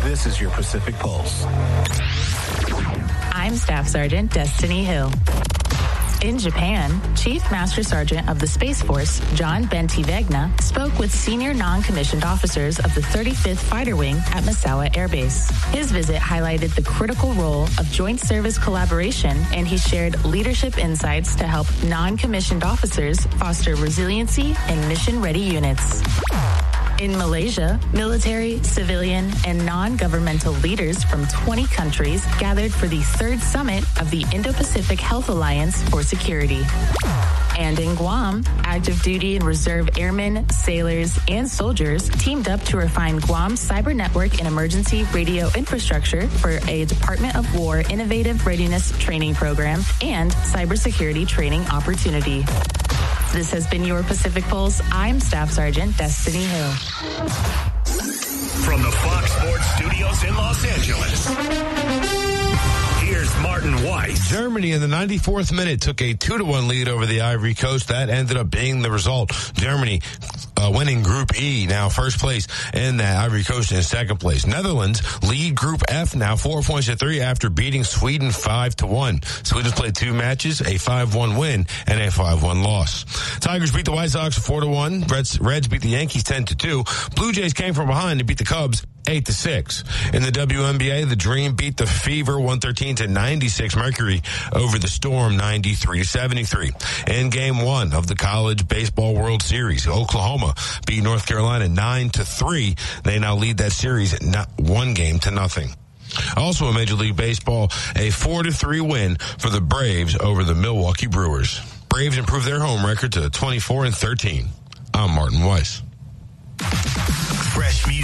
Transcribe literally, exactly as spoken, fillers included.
This is your Pacific Pulse. I'm Staff Sergeant Destiny Hill. In Japan, Chief Master Sergeant of the Space Force, John Bentivegna, spoke with senior non-commissioned officers of the thirty-fifth Fighter Wing at Misawa Air Base. His visit highlighted the critical role of joint service collaboration, and he shared leadership insights to help non-commissioned officers foster resiliency in mission-ready units. In Malaysia, military, civilian, and non-governmental leaders from twenty countries gathered for the third summit of the Indo-Pacific Health Alliance for Security. And in Guam, active duty and reserve airmen, sailors, and soldiers teamed up to refine Guam's cyber network and emergency radio infrastructure for a Department of War Innovative Readiness Training Program and cybersecurity training opportunity. This has been your Pacific Pulse. I'm Staff Sergeant Destiny Hill. From the Fox Sports Studios in Los Angeles, here's Martin Weiss. Germany in the ninety-fourth minute took a two to one lead over the Ivory Coast. That ended up being the result. Germany uh, winning Group E, now first place, and the Ivory Coast in second place. Netherlands lead Group F now four points to three after beating Sweden five to one. Sweden's played two matches, a five one win and a five one loss. Tigers beat the White Sox four to one. Reds, Reds beat the Yankees ten to two. Blue Jays came from behind to beat the Cubs eight to six. In the W N B A, the Dream beat the Fever one thirteen to ninety-six. Mercury over the Storm ninety-three to seventy-three. In game one of the College Baseball World Series, Oklahoma beat North Carolina nine to three. They now lead that series not one game to nothing. Also in Major League Baseball, a four to three win for the Braves over the Milwaukee Brewers. Braves improved their home record to twenty-four and thirteen. I'm Martin Weiss. Fresh music.